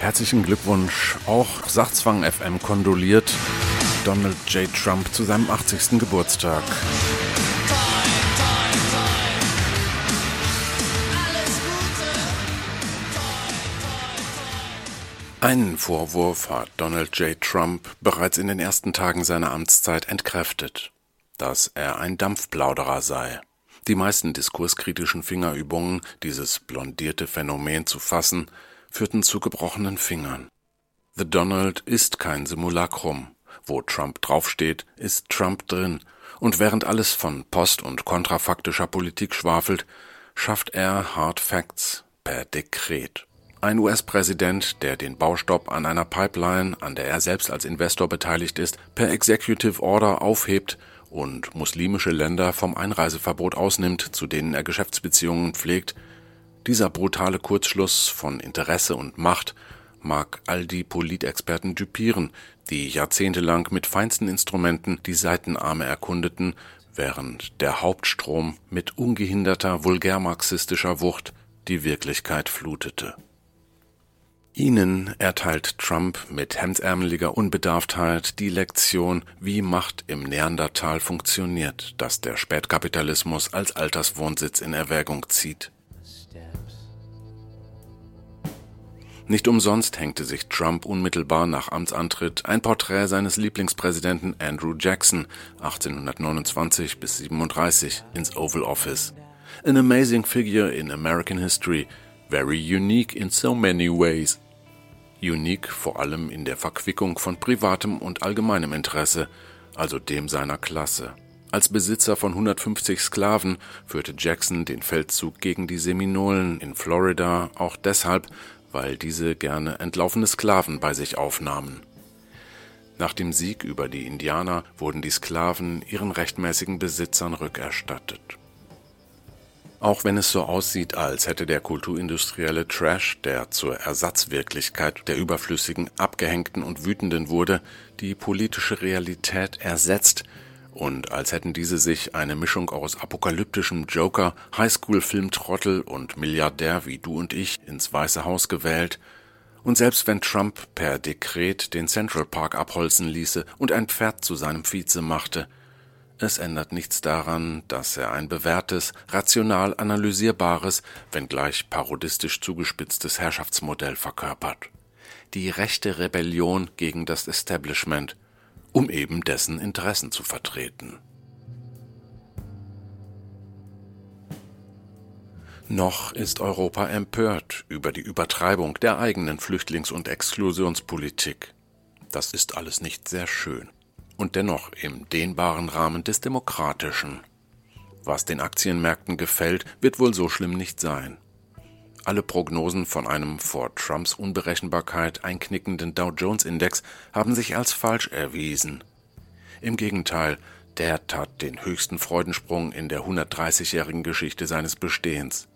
Herzlichen Glückwunsch. Auch Sachzwang FM kondoliert Donald J. Trump zu seinem 80. Geburtstag. Einen Vorwurf hat Donald J. Trump bereits in den ersten Tagen seiner Amtszeit entkräftet: dass er ein Dampfplauderer sei. Die meisten diskurskritischen Fingerübungen, dieses blondierte Phänomen zu fassen, führten zu gebrochenen Fingern. The Donald ist kein Simulacrum. Wo Trump draufsteht, ist Trump drin. Und während alles von post- und kontrafaktischer Politik schwafelt, schafft er Hard Facts per Dekret. Ein US-Präsident, der den Baustopp an einer Pipeline, an der er selbst als Investor beteiligt ist, per Executive Order aufhebt und muslimische Länder vom Einreiseverbot ausnimmt, zu denen er Geschäftsbeziehungen pflegt. Dieser brutale Kurzschluss von Interesse und Macht mag all die Politexperten düpieren, die jahrzehntelang mit feinsten Instrumenten die Seitenarme erkundeten, während der Hauptstrom mit ungehinderter vulgärmarxistischer Wucht die Wirklichkeit flutete. Ihnen erteilt Trump mit hemdsärmeliger Unbedarftheit die Lektion, wie Macht im Neandertal funktioniert, das der Spätkapitalismus als Alterswohnsitz in Erwägung zieht. Nicht umsonst hängte sich Trump unmittelbar nach Amtsantritt ein Porträt seines Lieblingspräsidenten Andrew Jackson 1829 bis 37 ins Oval Office. An amazing figure in American history, very unique in so many ways. Unique vor allem in der Verquickung von privatem und allgemeinem Interesse, also dem seiner Klasse. Als Besitzer von 150 Sklaven führte Jackson den Feldzug gegen die Seminolen in Florida auch deshalb, weil diese gerne entlaufene Sklaven bei sich aufnahmen. Nach dem Sieg über die Indianer wurden die Sklaven ihren rechtmäßigen Besitzern rückerstattet. Auch wenn es so aussieht, als hätte der kulturindustrielle Trash, der zur Ersatzwirklichkeit der überflüssigen, abgehängten und wütenden wurde, die politische Realität ersetzt, und als hätten diese sich eine Mischung aus apokalyptischem Joker, Highschool-Filmtrottel und Milliardär wie du und ich ins Weiße Haus gewählt, und selbst wenn Trump per Dekret den Central Park abholzen ließe und ein Pferd zu seinem Vize machte, es ändert nichts daran, dass er ein bewährtes, rational analysierbares, wenngleich parodistisch zugespitztes Herrschaftsmodell verkörpert. Die rechte Rebellion gegen das Establishment, um eben dessen Interessen zu vertreten. Noch ist Europa empört über die Übertreibung der eigenen Flüchtlings- und Exklusionspolitik. Das ist alles nicht sehr schön. Und dennoch im dehnbaren Rahmen des Demokratischen. Was den Aktienmärkten gefällt, wird wohl so schlimm nicht sein. Alle Prognosen von einem vor Trumps Unberechenbarkeit einknickenden Dow-Jones-Index haben sich als falsch erwiesen. Im Gegenteil, der tat den höchsten Freudensprung in der 130-jährigen Geschichte seines Bestehens.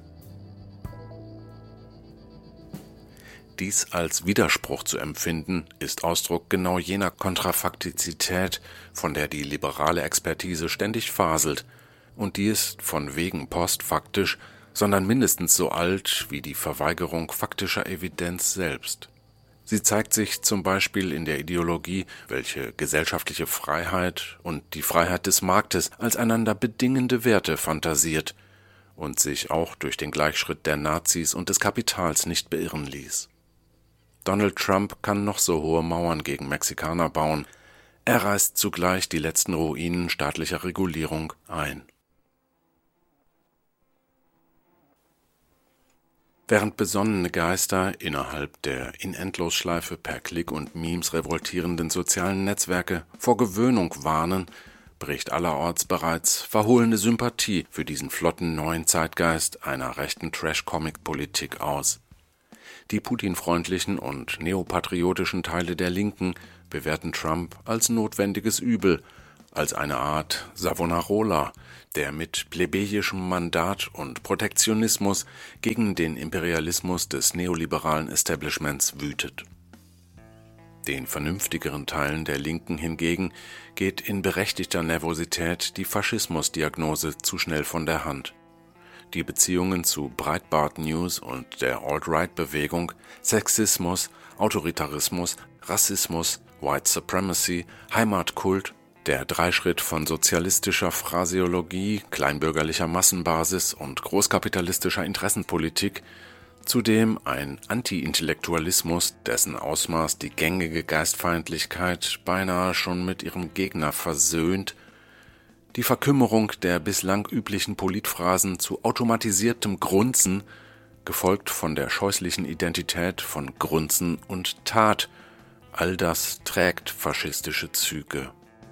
Dies als Widerspruch zu empfinden, ist Ausdruck genau jener Kontrafaktizität, von der die liberale Expertise ständig faselt, und die ist von wegen postfaktisch, sondern mindestens so alt wie die Verweigerung faktischer Evidenz selbst. Sie zeigt sich zum Beispiel in der Ideologie, welche gesellschaftliche Freiheit und die Freiheit des Marktes als einander bedingende Werte fantasiert und sich auch durch den Gleichschritt der Nazis und des Kapitals nicht beirren ließ. Donald Trump kann noch so hohe Mauern gegen Mexikaner bauen, er reißt zugleich die letzten Ruinen staatlicher Regulierung ein. Während besonnene Geister innerhalb der in Endlosschleife per Klick und Memes revoltierenden sozialen Netzwerke vor Gewöhnung warnen, bricht allerorts bereits verhohlene Sympathie für diesen flotten neuen Zeitgeist einer rechten Trash-Comic-Politik aus. Die Putin-freundlichen und neopatriotischen Teile der Linken bewerten Trump als notwendiges Übel, als eine Art Savonarola, der mit plebejischem Mandat und Protektionismus gegen den Imperialismus des neoliberalen Establishments wütet. Den vernünftigeren Teilen der Linken hingegen geht in berechtigter Nervosität die Faschismusdiagnose zu schnell von der Hand. die Beziehungen zu Breitbart News und der Alt-Right-Bewegung, Sexismus, Autoritarismus, Rassismus, White Supremacy, Heimatkult, der Dreischritt von sozialistischer Phraseologie, kleinbürgerlicher Massenbasis und großkapitalistischer Interessenpolitik, zudem ein Anti-Intellektualismus, dessen Ausmaß die gängige Geistfeindlichkeit beinahe schon mit ihrem Gegner versöhnt, die Verkümmerung der bislang üblichen Politphrasen zu automatisiertem Grunzen, gefolgt von der scheußlichen Identität von Grunzen und Tat, all das trägt faschistische Züge.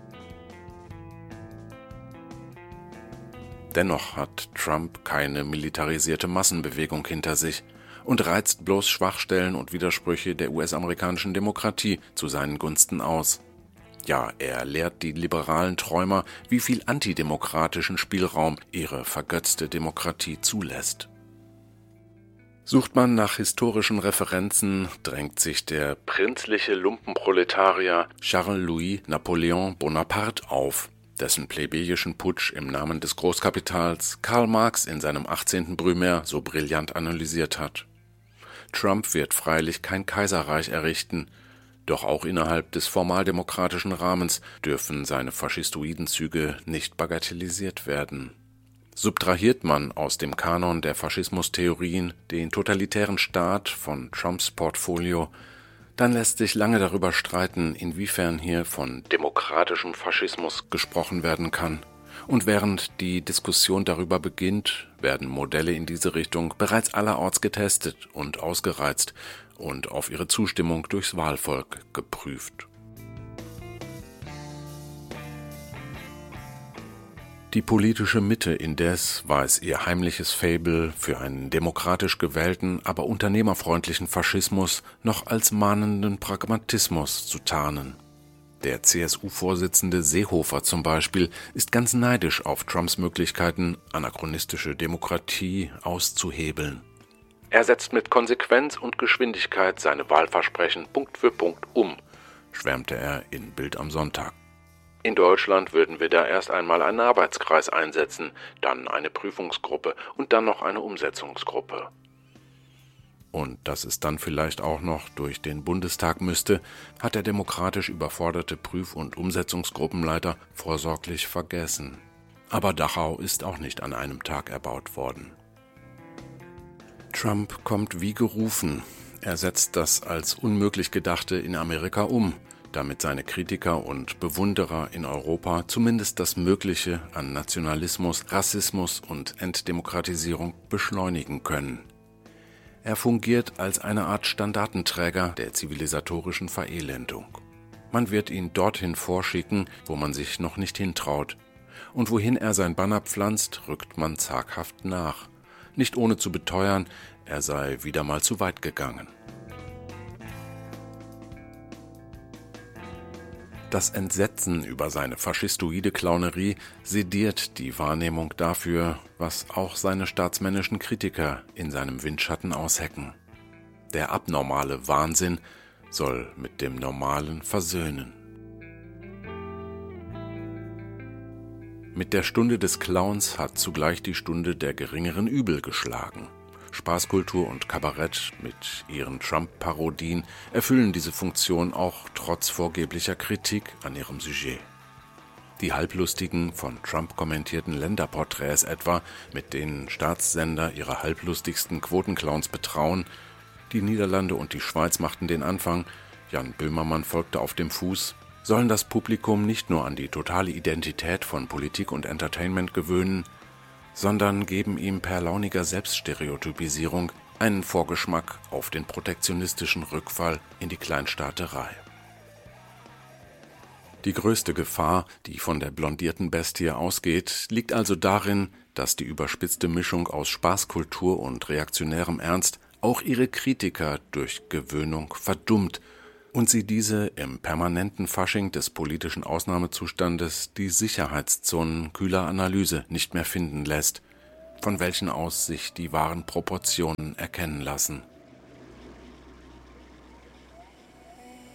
Dennoch hat Trump keine militarisierte Massenbewegung hinter sich und reizt bloß Schwachstellen und Widersprüche der US-amerikanischen Demokratie zu seinen Gunsten aus. Ja, er lehrt die liberalen Träumer, wie viel antidemokratischen Spielraum ihre vergötzte Demokratie zulässt. Sucht man nach historischen Referenzen, drängt sich der prinzliche Lumpenproletarier Charles-Louis Napoléon Bonaparte auf, dessen plebejischen Putsch im Namen des Großkapitals Karl Marx in seinem 18. Brumaire so brillant analysiert hat. Trump wird freilich kein Kaiserreich errichten, doch auch innerhalb des formaldemokratischen Rahmens dürfen seine faschistoiden Züge nicht bagatellisiert werden. Subtrahiert man aus dem Kanon der Faschismustheorien den totalitären Staat von Trumps Portfolio, dann lässt sich lange darüber streiten, inwiefern hier von demokratischem Faschismus gesprochen werden kann. Und während die Diskussion darüber beginnt, werden Modelle in diese Richtung bereits allerorts getestet und ausgereizt und auf ihre Zustimmung durchs Wahlvolk geprüft. Die politische Mitte indes weiß ihr heimliches Faible für einen demokratisch gewählten, aber unternehmerfreundlichen Faschismus noch als mahnenden Pragmatismus zu tarnen. Der CSU-Vorsitzende Seehofer zum Beispiel ist ganz neidisch auf Trumps Möglichkeiten, anachronistische Demokratie auszuhebeln. Er setzt mit Konsequenz und Geschwindigkeit seine Wahlversprechen Punkt für Punkt um, schwärmte er in Bild am Sonntag. In Deutschland würden wir da erst einmal einen Arbeitskreis einsetzen, dann eine Prüfungsgruppe und dann noch eine Umsetzungsgruppe. Und dass es dann vielleicht auch noch durch den Bundestag müsste, hat der demokratisch überforderte Prüf- und Umsetzungsgruppenleiter vorsorglich vergessen. Aber Dachau ist auch nicht an einem Tag erbaut worden. Trump kommt wie gerufen. Er setzt das als unmöglich Gedachte in Amerika um, damit seine Kritiker und Bewunderer in Europa zumindest das Mögliche an Nationalismus, Rassismus und Entdemokratisierung beschleunigen können. Er fungiert als eine Art Standartenträger der zivilisatorischen Verelendung. Man wird ihn dorthin vorschicken, wo man sich noch nicht hintraut. Und wohin er sein Banner pflanzt, rückt man zaghaft nach. Nicht ohne zu beteuern, er sei wieder mal zu weit gegangen. Das Entsetzen über seine faschistoide Clownerie sediert die Wahrnehmung dafür, was auch seine staatsmännischen Kritiker in seinem Windschatten aushecken. Der abnormale Wahnsinn soll mit dem Normalen versöhnen. Mit der Stunde des Clowns hat zugleich die Stunde der geringeren Übel geschlagen. Spaßkultur und Kabarett mit ihren Trump-Parodien erfüllen diese Funktion auch trotz vorgeblicher Kritik an ihrem Sujet. Die halblustigen, von Trump kommentierten Länderporträts etwa, mit denen Staatssender ihre halblustigsten Quotenclowns betrauen, die Niederlande und die Schweiz machten den Anfang, Jan Böhmermann folgte auf dem Fuß, sollen das Publikum nicht nur an die totale Identität von Politik und Entertainment gewöhnen, sondern geben ihm per launiger Selbststereotypisierung einen Vorgeschmack auf den protektionistischen Rückfall in die Kleinstaaterei. Die größte Gefahr, die von der blondierten Bestie ausgeht, liegt also darin, dass die überspitzte Mischung aus Spaßkultur und reaktionärem Ernst auch ihre Kritiker durch Gewöhnung verdummt und sie diese im permanenten Fasching des politischen Ausnahmezustandes die Sicherheitszonen kühler Analyse nicht mehr finden lässt, von welchen aus sich die wahren Proportionen erkennen lassen.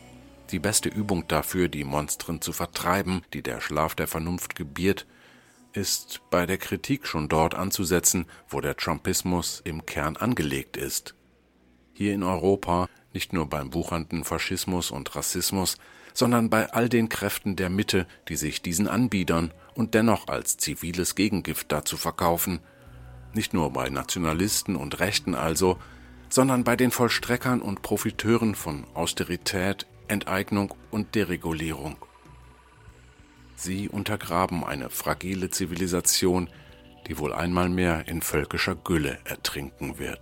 Die beste Übung dafür, die Monstren zu vertreiben, die der Schlaf der Vernunft gebiert, ist bei der Kritik schon dort anzusetzen, wo der Trumpismus im Kern angelegt ist. Hier in Europa nicht nur beim wuchernden Faschismus und Rassismus, sondern bei all den Kräften der Mitte, die sich diesen anbiedern und dennoch als ziviles Gegengift dazu verkaufen. Nicht nur bei Nationalisten und Rechten also, sondern bei den Vollstreckern und Profiteuren von Austerität, Enteignung und Deregulierung. Sie untergraben eine fragile Zivilisation, die wohl einmal mehr in völkischer Gülle ertrinken wird.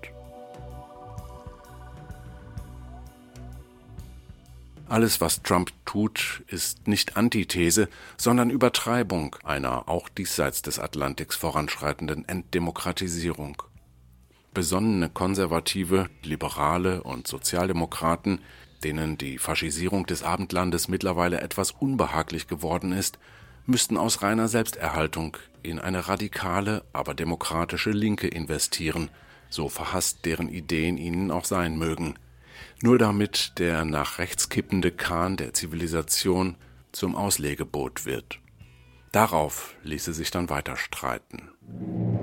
Alles, was Trump tut, ist nicht Antithese, sondern Übertreibung einer auch diesseits des Atlantiks voranschreitenden Entdemokratisierung. Besonnene Konservative, Liberale und Sozialdemokraten, denen die Faschisierung des Abendlandes mittlerweile etwas unbehaglich geworden ist, müssten aus reiner Selbsterhaltung in eine radikale, aber demokratische Linke investieren, so verhasst deren Ideen ihnen auch sein mögen. Nur damit der nach rechts kippende Kahn der Zivilisation zum Auslegeboot wird. Darauf ließe sich dann weiter streiten.